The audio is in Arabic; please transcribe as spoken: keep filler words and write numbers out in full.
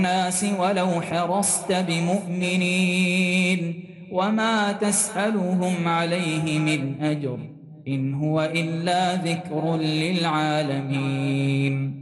الناس ولو حرصت بمؤمنين وما تسألهم عليه من أجر إن هو إلا ذكر للعالمين.